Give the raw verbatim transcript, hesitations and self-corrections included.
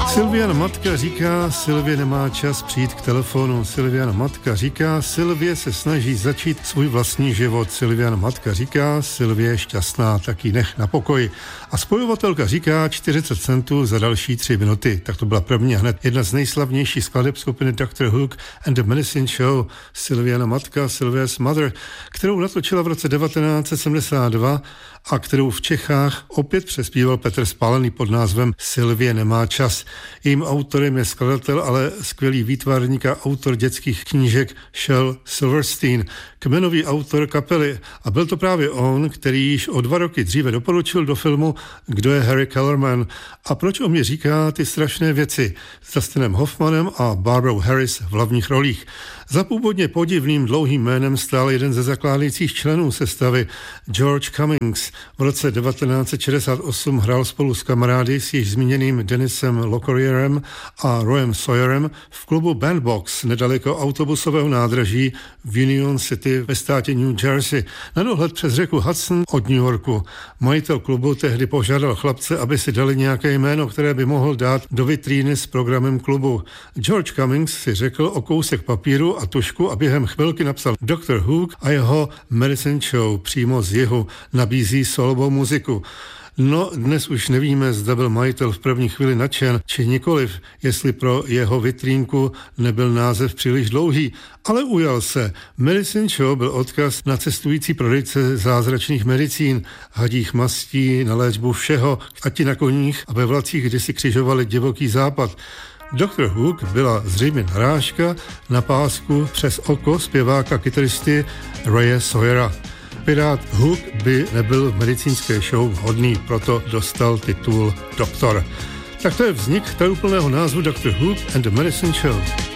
Sylviana matka říká, Sylvie nemá čas přijít k telefonu. Sylviana matka říká, Sylvie se snaží začít svůj vlastní život. Sylviana matka říká, Sylvie je šťastná, tak ji nech na pokoji. A spojovatelka říká čtyřicet centů za další tři minuty. Tak to byla první hned jedna z nejslavnějších skladeb skupiny doktor Hook and the Medicine Show. Sylviana matka, Sylvia's Mother, kterou natočila v roce devatenáct set sedmdesát dva a kterou v Čechách opět přespíval Petr Spálený pod názvem Sylvie nemá čas. Jejím autorem je skladatel, ale skvělý výtvarník a autor dětských knížek Shel Silverstein, kmenový autor kapely. A byl to právě on, který již o dva roky dříve doporučil do filmu Kdo je Harry Kellerman a proč o mě říká ty strašné věci s Dustinem Hoffmanem a Barbarou Harris v hlavních rolích. Za původně podivným dlouhým jménem stál jeden ze zakládajících členů sestavy George Cummings. V roce devatenáct set šedesát osm hrál spolu s kamarády s již zmíněným Dennisem Lockerierem a Royem Sawyerem v klubu Bandbox nedaleko autobusového nádraží v Union City ve státě New Jersey na dohled přes řeku Hudson od New Yorku. Majitel klubu tehdy požádal chlapce, aby si dali nějaké jméno, které by mohl dát do vitríny s programem klubu. George Cummings si řekl o kousek papíru a tušku a během chvilky napsal doktor Hook a jeho Medicine Show přímo z jihu, nabízí solovou muziku. No, dnes už nevíme, zda byl majitel v první chvíli nadšen, či nikoliv, jestli pro jeho vitrínku nebyl název příliš dlouhý, ale ujal se. Medicine Show byl odkaz na cestující prodejce zázračných medicín, hadích mastí, na léčbu všeho, a ti na koních a ve vlacích kdysi křižovali divoký západ. doktor Hook byla zřejmě narážka na pásku přes oko zpěváka kytaristy Raye Sawyera. Pirát Hook by nebyl v medicínské show vhodný, proto dostal titul doktor. Tak to je vznik úplného názvu doktor Hook and the Medicine Show.